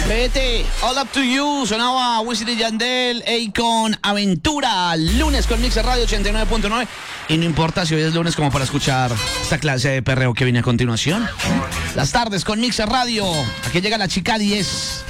Vete, All Up to You, sonaba Wisin y Yandel, con Aventura, lunes con Mixer Radio 89.9. Y no importa si hoy es lunes como para escuchar esta clase de perreo que viene a continuación. Las tardes con Mixer Radio, aquí llega la chica 10.